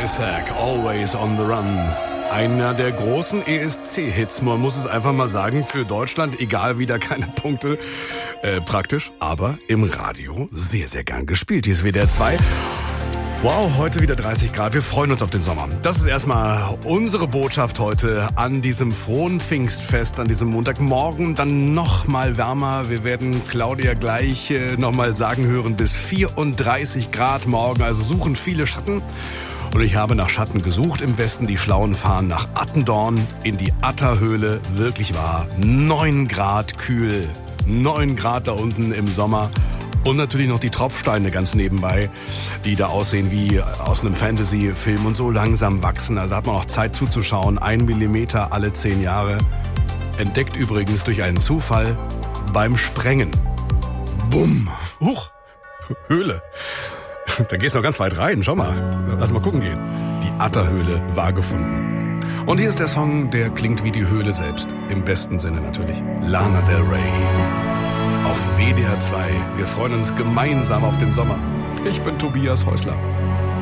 Isaac, Always on the Run. Einer der großen ESC-Hits, man muss es einfach mal sagen, für Deutschland, egal wieder keine Punkte, praktisch, aber im Radio sehr, sehr gern gespielt. Hier ist WDR 2. Wow, heute wieder 30 Grad, wir freuen uns auf den Sommer. Das ist erstmal unsere Botschaft heute an diesem frohen Pfingstfest, an diesem Montagmorgen, dann noch mal wärmer. Wir werden Claudia gleich noch mal sagen hören, bis 34 Grad morgen, also suchen viele Schatten. Und ich habe nach Schatten gesucht im Westen. Die Schlauen fahren nach Attendorn in die Atterhöhle. Wirklich wahr, 9 Grad kühl, 9 Grad da unten im Sommer. Und natürlich noch die Tropfsteine ganz nebenbei, die da aussehen wie aus einem Fantasy-Film und so langsam wachsen. Also hat man auch Zeit zuzuschauen. 1 Millimeter alle 10 Jahre. Entdeckt übrigens durch einen Zufall beim Sprengen. Bumm. Huch. Höhle. Da gehst du noch ganz weit rein. Schau mal. Lass mal gucken gehen. Die Atterhöhle war gefunden. Und hier ist der Song, der klingt wie die Höhle selbst. Im besten Sinne natürlich. Lana Del Rey. Auf WDR 2. Wir freuen uns gemeinsam auf den Sommer. Ich bin Tobias Häusler.